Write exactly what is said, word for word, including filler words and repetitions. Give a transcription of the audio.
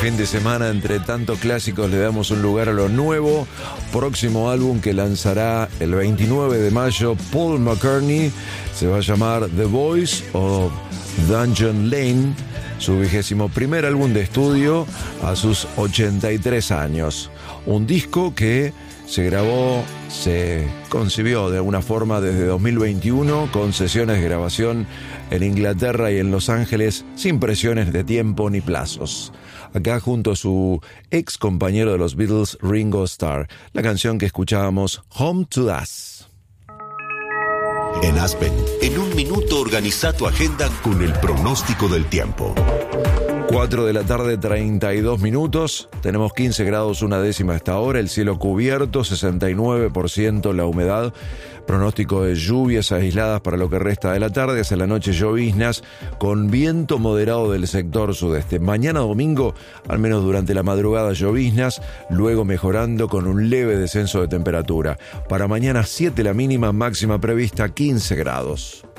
fin de semana, entre tantos clásicos, le damos un lugar a lo nuevo. Próximo álbum que lanzará el veintinueve de mayo, Paul McCartney. Se va a llamar The Voice of Dungeon Lane, su vigésimo primer álbum de estudio a sus ochenta y tres años. Un disco que se grabó, se concibió de alguna forma desde dos mil veintiuno, con sesiones de grabación en Inglaterra y en Los Ángeles, sin presiones de tiempo ni plazos. Acá junto a su ex compañero de los Beatles, Ringo Starr, la canción que escuchábamos, Home to Us. En Aspen, en un minuto organiza tu agenda con el pronóstico del tiempo. cuatro de la tarde, treinta y dos minutos. Tenemos quince grados, una décima hasta ahora. El cielo cubierto, sesenta y nueve por ciento la humedad. Pronóstico de lluvias aisladas para lo que resta de la tarde. Hacia la noche lloviznas con viento moderado del sector sudeste. Mañana domingo, al menos durante la madrugada, lloviznas, luego mejorando con un leve descenso de temperatura. Para mañana siete la mínima, máxima prevista quince grados.